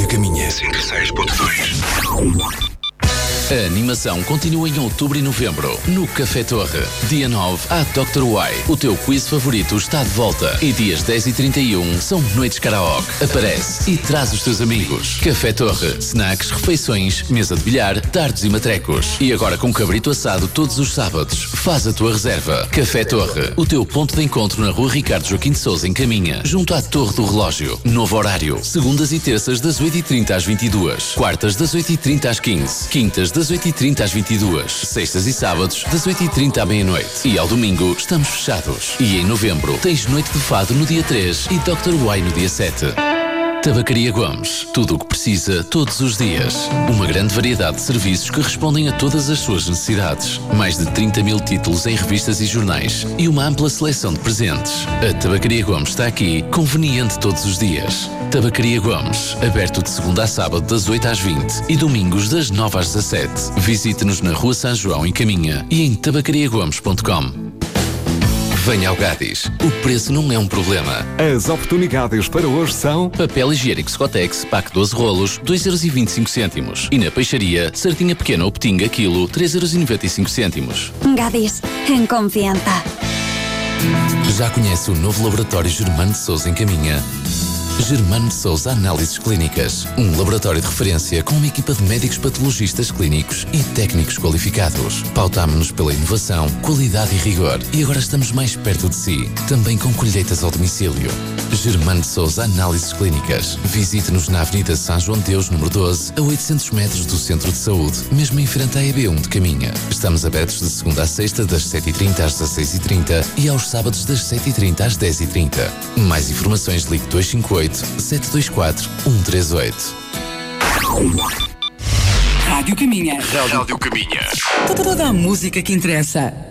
Rádio Caminha 106.2. A animação continua em outubro e novembro, no Café Torre. Dia 9, há Dr. Y. O teu quiz favorito está de volta. E dias 10 e 31 são noites karaoke. Aparece e traz os teus amigos. Café Torre. Snacks, refeições, mesa de bilhar, dardos e matrecos. E agora com cabrito assado todos os sábados. Faz a tua reserva. Café Torre. O teu ponto de encontro na rua Ricardo Joaquim de Sousa, em Caminha, junto à Torre do Relógio. Novo horário. Segundas e terças das 8h30 às 22h. Quartas das 8h30 às 15h. Quintas das 8h30 às 22h, sextas e sábados das 8h30 à meia-noite. E ao domingo estamos fechados. E em novembro tens Noite de Fado no dia 3 e Dr. Y no dia 7. Tabacaria Gomes. Tudo o que precisa, todos os dias. Uma grande variedade de serviços que respondem a todas as suas necessidades. Mais de 30 mil títulos em revistas e jornais. E uma ampla seleção de presentes. A Tabacaria Gomes está aqui, conveniente todos os dias. Tabacaria Gomes. Aberto de segunda a sábado das 8 às 20 e domingos das 9 às 17. Visite-nos na Rua São João, em Caminha, e em tabacariagomes.com. Venha ao Gadis. O preço não é um problema. As oportunidades para hoje são: papel higiênico Scotex, pack 12 rolos, 2,25€. E na peixaria, sardinha pequena ou petinga, quilo, 3,95€. Gadis, em confiança. Já conhece o novo laboratório Germano de Sousa, em Caminha? Germano de Sousa Análises Clínicas. Um laboratório de referência com uma equipa de médicos patologistas clínicos e técnicos qualificados. Pautámo-nos pela inovação, qualidade e rigor. E agora estamos mais perto de si, também com colheitas ao domicílio. Germano de Sousa Análises Clínicas. Visite-nos na Avenida São João de Deus, número 12, a 800 metros do Centro de Saúde, mesmo em frente à EB1 de Caminha. Estamos abertos de segunda a sexta, das 7h30 às 16h30 e aos sábados das 7h30 às 10h30. Mais informações, ligue 258 724 138. Rádio Caminha. Rádio Caminha. Toda a música que interessa.